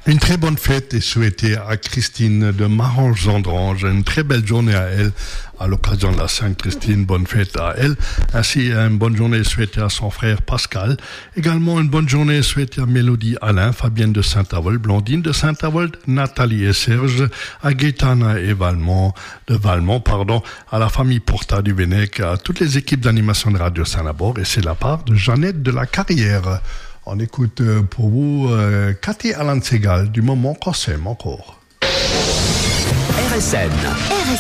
Une très bonne fête est souhaitée à Christine de Marange-Zandrange. Une très belle journée à elle, à l'occasion de la Sainte-Christine. Bonne fête à elle. Ainsi, une bonne journée souhaitée à son frère Pascal. Également, une bonne journée souhaitée à Mélodie Alain, Fabienne de Saint-Avold, Blandine de Saint-Avold, Nathalie et Serge, à Gaétana et Valmont, à la famille Porta du Vennec, à toutes les équipes d'animation de Radio Saint-Labor. Et c'est la part de Jeannette de la Carrière. On écoute pour vous Cathy Alan Segal du moment qu'on s'aime encore. RSN.